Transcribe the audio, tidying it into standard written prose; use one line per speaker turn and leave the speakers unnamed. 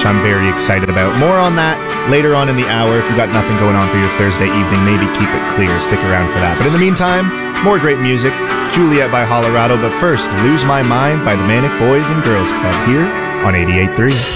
I'm very excited about. More on that later on in the hour. If you've got nothing going on for your Thursday evening, maybe keep it clear. Stick around for that. But in the meantime, more great music. Juliet by Colorado. But first, Lose My Mind by the Manic Boys and Girls Club here on 88.3.